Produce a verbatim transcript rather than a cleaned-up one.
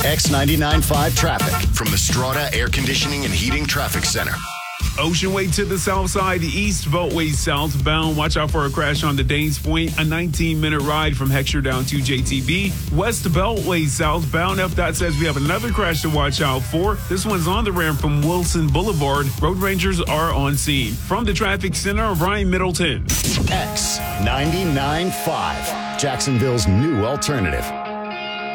X ninety-nine point five traffic from the Strata Air Conditioning and Heating Traffic Center. Ocean Way to the south side, the East Beltway southbound. Watch out for a crash on the Danes Point. A nineteen-minute ride from Heckscher down to J T B. West Beltway southbound. F DOT says we have another crash to watch out for. This one's on the ramp from Wilson Boulevard. Road rangers are on scene. From the traffic center, Ryan Middleton. X ninety-nine point five, Jacksonville's new alternative.